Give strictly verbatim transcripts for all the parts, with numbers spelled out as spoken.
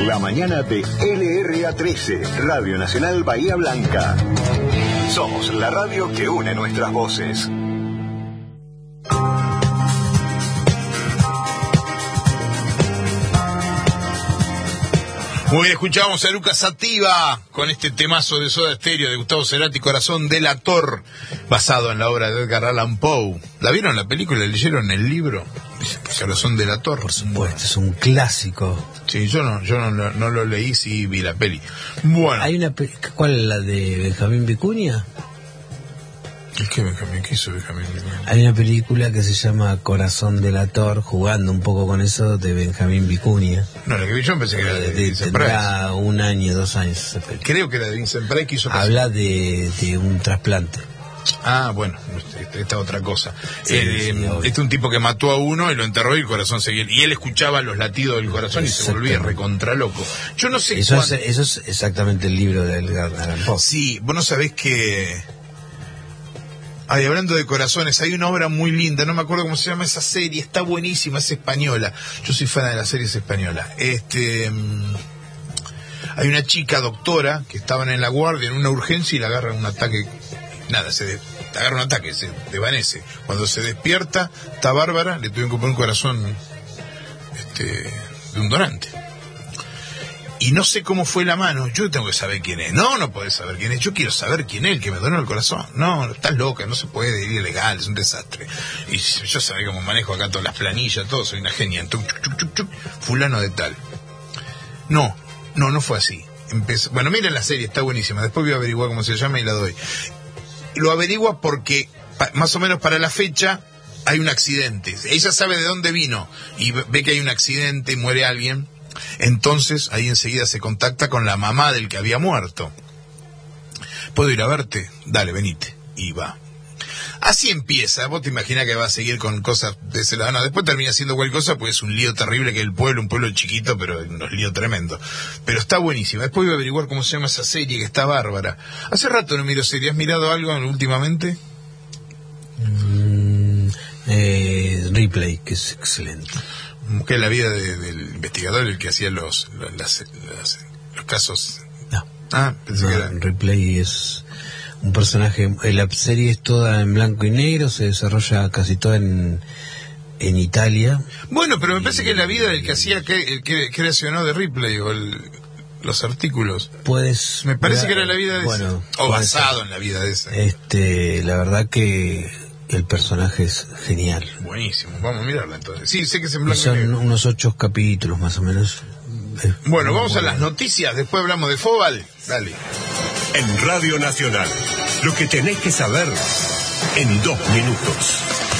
La mañana de L R A trece, Radio Nacional Bahía Blanca. Somos la radio que une nuestras voces. Muy bien, escuchamos a Lucas Sativa con este temazo de Soda Stereo de Gustavo Cerati, Corazón Delator, basado en la obra de Edgar Allan Poe. ¿La vieron la película? ¿Leyeron el libro? Corazón Delator. Por supuesto, es un clásico. Sí, yo no, yo no, no, no lo leí, sí vi la peli. Bueno. Hay una, ¿cuál es la de Benjamín Vicuña? ¿Es que Benjamín? ¿Qué hizo Benjamín Vicuña? Hay una película que se llama Corazón Delator, jugando un poco con eso, de Benjamín Vicuña. No, la que vi yo pensé que era de, de Vincent Price. Tendrá un año, dos años esa película. Creo que era de Vincent Price que hizo... Habla de, de un trasplante. Ah, bueno, esta, esta otra cosa. Sí, eh, sí, este es un tipo que mató a uno y lo enterró y el corazón seguía. Y él escuchaba los latidos del corazón y se volvía recontra loco. Yo no sé eso cuándo... es, eso es exactamente el libro de Edgar Allan Poe. Sí, vos no sabés que... Ay, hablando de corazones, hay una obra muy linda, no me acuerdo cómo se llama esa serie, está buenísima, es española. Yo soy fan de las series españolas. Este... Hay una chica doctora que estaban en la guardia en una urgencia y le agarran un ataque... Nada, se de, agarra un ataque, se desvanece. Cuando se despierta, está bárbara, le tuvieron que poner un corazón este, de un donante. Y no sé cómo fue la mano, yo tengo que saber quién es. No, no podés saber quién es, yo quiero saber quién es el que me donó el corazón. No, estás loca, no se puede, ir ilegal, es un desastre. Y yo sabía cómo manejo acá todas las planillas, todo, soy una genia. Chuc, chuc, chuc, chuc, fulano de tal. No, no, no fue así. Empezó, bueno, miren la serie, está buenísima, después voy a averiguar cómo se llama y la doy. Lo averigua porque pa, más o menos para la fecha hay un accidente. Ella sabe de dónde vino y ve que hay un accidente y muere alguien. Entonces ahí enseguida se contacta con la mamá del que había muerto. ¿Puedo ir a verte? Dale, venite. Y va. Así empieza. Vos te imaginás que va a seguir con cosas de ese lado. No, después termina haciendo cualquier cosa porque es un lío terrible que el pueblo, un pueblo chiquito, pero unos líos tremendos. Pero está buenísima. Después voy a averiguar cómo se llama esa serie que está bárbara. Hace rato no miro serie. ¿Has mirado algo últimamente? Mm, eh, Replay, que es excelente. Que es la vida de, del investigador, el que hacía los, los, las, las, los casos. No. Ah, pensé no, que era. Replay es un personaje. La serie es toda en blanco y negro, se desarrolla casi toda en, en Italia. Bueno, pero me parece que es la vida del que hacía, que, el que creacionó de Ripley o el, los artículos. Puedes. Me parece que era la vida de bueno, ese. O basado ser. En la vida de ese. Este, la verdad que el personaje es genial. Buenísimo, vamos a mirarla entonces. Sí, sé que es en blanco y son negro. unos ocho capítulos más o menos. Es bueno, vamos bueno. a las noticias, después hablamos de Fóbal. Dale. En Radio Nacional, lo que tenés que saber en dos minutos.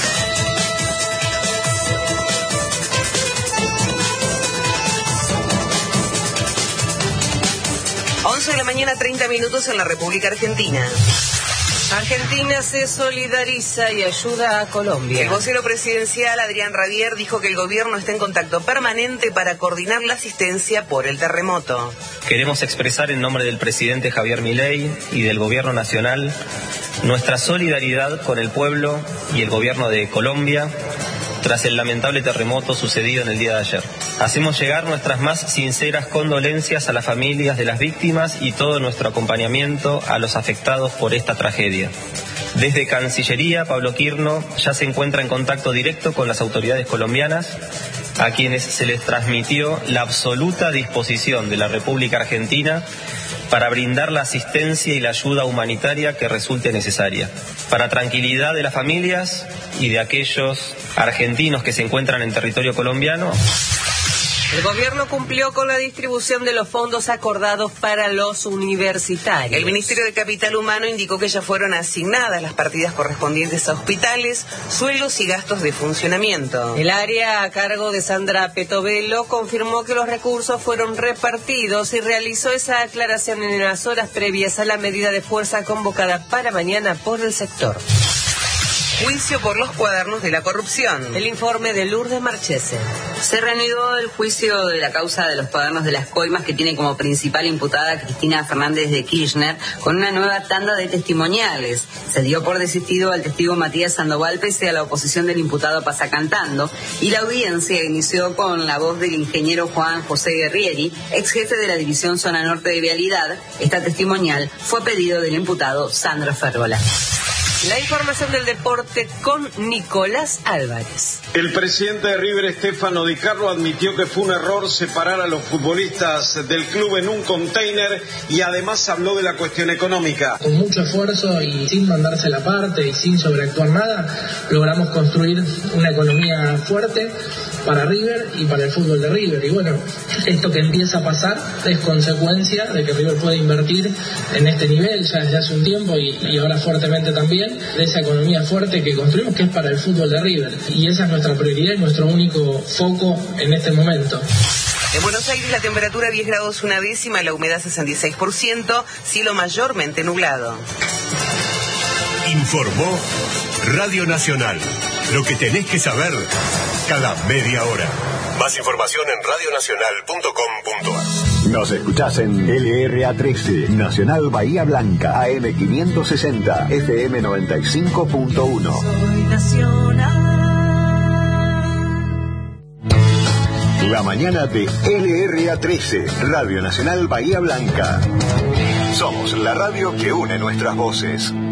once de la mañana, treinta minutos en la República Argentina. Argentina se solidariza y ayuda a Colombia. El vocero presidencial Adrián Radier dijo que el gobierno está en contacto permanente para coordinar la asistencia por el terremoto. Queremos expresar en nombre del presidente Javier Milei y del gobierno nacional nuestra solidaridad con el pueblo y el gobierno de Colombia tras el lamentable terremoto sucedido en el día de ayer. Hacemos llegar nuestras más sinceras condolencias a las familias de las víctimas y todo nuestro acompañamiento a los afectados por esta tragedia. Desde Cancillería, Pablo Quirno ya se encuentra en contacto directo con las autoridades colombianas, a quienes se les transmitió la absoluta disposición de la República Argentina para brindar la asistencia y la ayuda humanitaria que resulte necesaria. Para tranquilidad de las familias y de aquellos argentinos que se encuentran en territorio colombiano. El gobierno cumplió con la distribución de los fondos acordados para los universitarios. El Ministerio de Capital Humano indicó que ya fueron asignadas las partidas correspondientes a hospitales, sueldos y gastos de funcionamiento. El área a cargo de Sandra Petovelo confirmó que los recursos fueron repartidos y realizó esa aclaración en las horas previas a la medida de fuerza convocada para mañana por el sector. Juicio por los cuadernos de la corrupción. El informe de Lourdes Marchese. Se reanudó el juicio de la causa de los cuadernos de las coimas, que tiene como principal imputada Cristina Fernández de Kirchner, con una nueva tanda de testimoniales. Se dio por desistido al testigo Matías Sandoval pese a la oposición del imputado Pasacantando, y la audiencia inició con la voz del ingeniero Juan José Guerrieri, ex jefe de la División Zona Norte de Vialidad. Esta testimonial fue a pedido del imputado Sandro Férgola. La información del deporte con Nicolás Álvarez. El presidente de River, Stefano Di Carlo, admitió que fue un error separar a los futbolistas del club en un container y además habló de la cuestión económica. Con mucho esfuerzo y sin mandarse la parte y sin sobreactuar nada, logramos construir una economía fuerte para River y para el fútbol de River. Y bueno, esto que empieza a pasar es consecuencia de que River puede invertir en este nivel ya desde hace un tiempo y, y ahora fuertemente también, de esa economía fuerte que construimos, que es para el fútbol de River. Y esa es nuestra prioridad y nuestro único foco en este momento. En Buenos Aires la temperatura diez grados una décima, la humedad sesenta y seis por ciento, cielo mayormente nublado. Informó Radio Nacional. Lo que tenés que saber cada media hora. Más información en radio nacional punto com punto a r. Nos escuchás en L R A trece, Nacional Bahía Blanca, A M quinientos sesenta, F M noventa y cinco punto uno. Soy nacional. La mañana de L R A trece, Radio Nacional Bahía Blanca. Somos la radio que une nuestras voces.